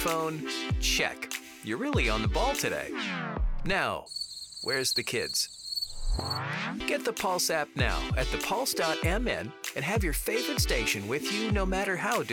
phone? Check. You're really on the ball today. Now, where's the kids? Get the Pulse app now at thepulse.mn and have your favorite station with you no matter how